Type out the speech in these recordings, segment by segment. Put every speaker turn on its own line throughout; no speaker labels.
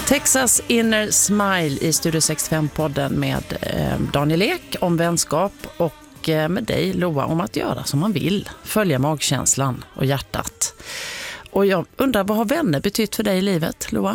Texas Inner Smile i Studio 65-podden med Daniel Ek om vänskap och med dig, Loa, om att göra som man vill. Följa magkänslan och hjärtat. Och jag undrar, vad har vänner betytt för dig i livet, Loa?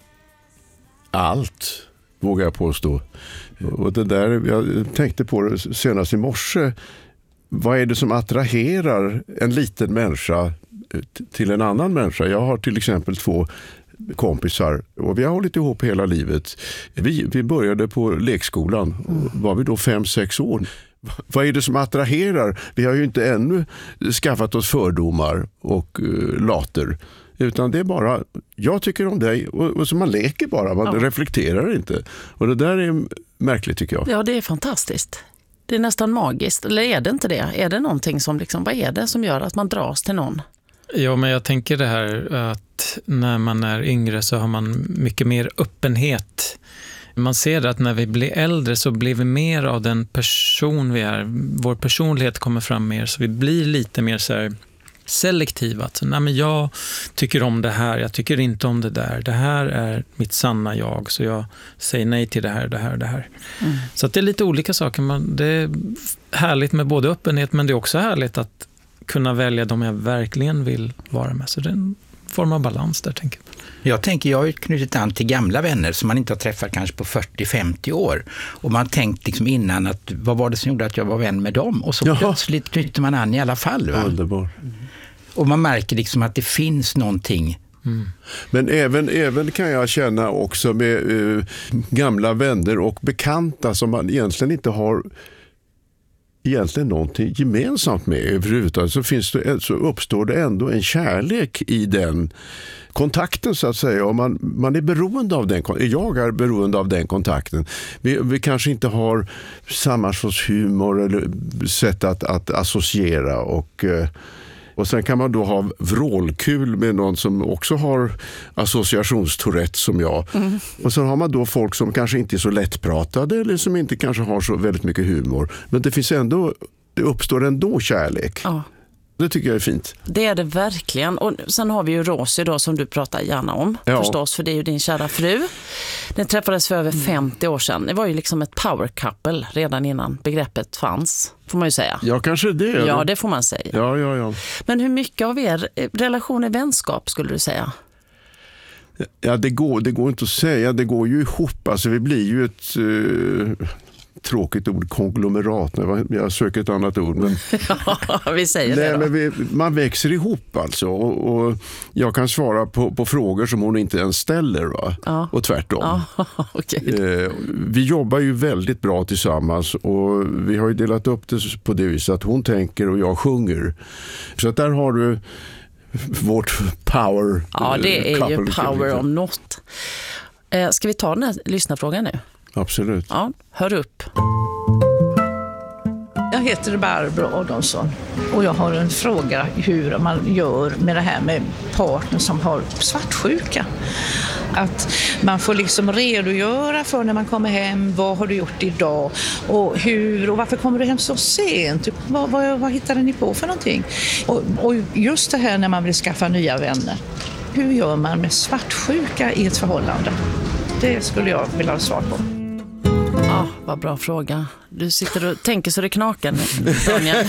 Allt, vågar jag påstå. Och det där, jag tänkte på det senast i morse. Vad är det som attraherar en liten människa till en annan människa? Jag har till exempel 2 kompisar och vi har hållit ihop hela livet. Vi började på lekskolan och var vi då 5-6 år. Vad är det som attraherar? Vi har ju inte ännu skaffat oss fördomar och later. Utan det är bara, jag tycker om dig och så man leker bara, man reflekterar inte. Och det där är märkligt tycker jag.
Ja, det är fantastiskt. Det är nästan magiskt, eller är det inte det? Är det någonting som liksom, vad är det som gör att man dras till någon?
Ja, men jag tänker det här att när man är yngre så har man mycket mer öppenhet. Man ser att när vi blir äldre så blir vi mer av den person vi är. Vår personlighet kommer fram mer, så vi blir lite mer så här selektiva. Så, nej, men jag tycker om det här, jag tycker inte om det där. Det här är mitt sanna jag, så jag säger nej till det här, det här, det här. Så att det är lite olika saker. Det är härligt med både öppenhet, men det är också härligt att kunna välja de jag verkligen vill vara med. Så det är en form av balans där, tänker jag.
Jag har ju knutit an till gamla vänner som man inte har träffat kanske på 40-50 år. Och man tänkt liksom innan att vad var det som gjorde att jag var vän med dem? Och så plötsligt knyter man an i alla fall. Va?
Underbar.
Och man märker liksom att det finns någonting.
Men även kan jag känna också med gamla vänner och bekanta som man egentligen inte har någonting gemensamt med överhuvudtaget, så uppstår det ändå en kärlek i den kontakten så att säga, och man är beroende av den. Jag är beroende av den kontakten. Vi kanske inte har samma sorts humor eller sätt att associera och sen kan man då ha vrålkul med någon som också har associationstourette som jag. Och sen har man då folk som kanske inte är så lättpratade eller som inte kanske har så väldigt mycket humor. Men det uppstår ändå kärlek. Ja. Det tycker jag är fint.
Det är det verkligen. Och sen har vi ju Rosie då, som du pratar gärna om. Ja. Förstås, för det är ju din kära fru. Den träffades för över 50 år sedan. Det var ju liksom ett power couple redan innan begreppet fanns, får man ju säga.
Ja, kanske det.
Ja, det får man säga.
Ja.
Men hur mycket av er relation är vänskap, skulle du säga?
Ja, det går inte att säga. Det går ju ihop. Alltså, vi blir ju ett tråkigt ord, konglomerat. Jag söker ett annat ord. Men
ja, vi säger det då.
Men man växer ihop alltså. Och jag kan svara på frågor som hon inte ens ställer. Va? Ja. Och tvärtom.
Ja, okay.
Vi jobbar ju väldigt bra tillsammans. Och vi har ju delat upp det på det viset att hon tänker och jag sjunger. Så att där har du vårt power.
Ja, det är ju power om något. Ska vi ta den här lyssnarfrågan nu?
Absolut.
Ja, hör upp.
Jag heter Barbro Adolfsson och jag har en fråga hur man gör med det här med partner som har svartsjuka. Att man får liksom redogöra för när man kommer hem, vad har du gjort idag och hur och varför kommer du hem så sent? Vad hittade ni på för någonting? Och just det här när man vill skaffa nya vänner. Hur gör man med svartsjuka i ett förhållande? Det skulle jag vilja ha svar på.
Ja, vad bra fråga. Du sitter och tänker så det knakar nu, Daniel.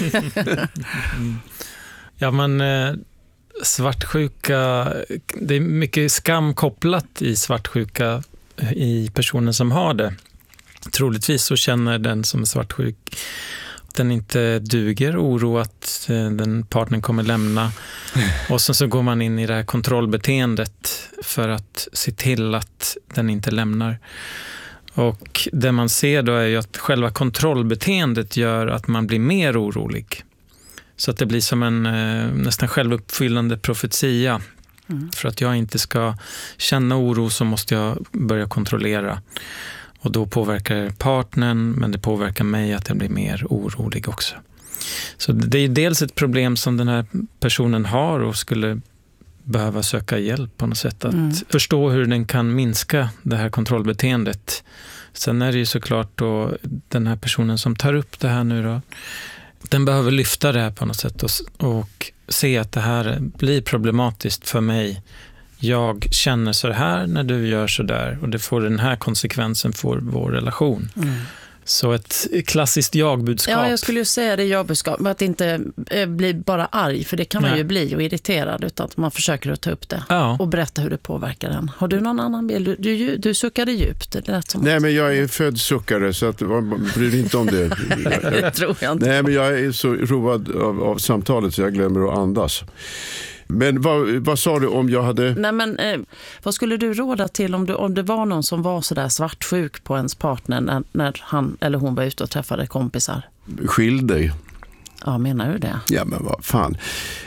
Ja, men svartsjuka, det är mycket skam kopplat i svartsjuka i personen som har det. Troligtvis så känner den som är svartsjuk att den inte duger, oro att den partnern kommer lämna. Och sen så går man in i det här kontrollbeteendet för att se till att den inte lämnar. Och det man ser då är ju att själva kontrollbeteendet gör att man blir mer orolig. Så att det blir som en nästan självuppfyllande profetia. För att jag inte ska känna oro så måste jag börja kontrollera. Och då påverkar partnern, men det påverkar mig att jag blir mer orolig också. Så det är dels ett problem som den här personen har och skulle behöva söka hjälp på något sätt. Att förstå hur den kan minska det här kontrollbeteendet. Sen är det ju såklart då den här personen som tar upp det här nu då. Den behöver lyfta det här på något sätt och se att det här blir problematiskt för mig. jag känner så här när du gör så där och det får den här konsekvensen för vår relation. Så ett klassiskt jagbudskap.
Ja, jag skulle ju säga det jagbudskap, men att inte bli bara arg, för det kan man ju bli och irriterad, utan att man försöker att ta upp det och berätta hur det påverkar den. Har du någon annan bild? Du suckade djupt. Det lät som
Nej, men jag är född suckare, så att, bryr dig inte om det.
det tror jag inte.
Nej, men jag är så road av samtalet så jag glömmer att andas. Men vad sa du om jag hade...
Nej, men vad skulle du råda till om det var någon som var så där svartsjuk på ens partner när han eller hon var ute och träffade kompisar?
Skilj dig.
Ja, menar du det?
Ja, men vad fan.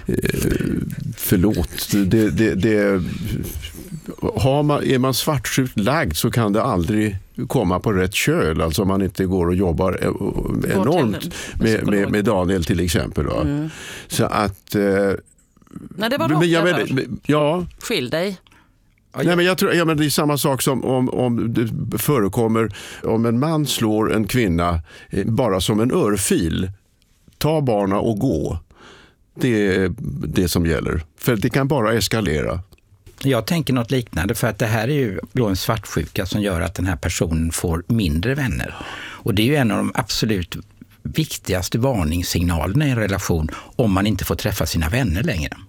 Förlåt. Är man svartsjukt lagd så kan det aldrig komma på rätt köl. Alltså om man inte går och jobbar enormt med Daniel till exempel. Va? Så att...
Nej, det var då. Skilj dig.
Nej, men jag tror, men det är samma sak som om det förekommer om en man slår en kvinna bara som en örfil. Ta barna och gå. Det är det som gäller. För det kan bara eskalera.
Jag tänker något liknande, för att det här är ju en svartsjuka som gör att den här personen får mindre vänner. Och det är ju en av de absolut viktigaste varningssignalerna i en relation om man inte får träffa sina vänner längre.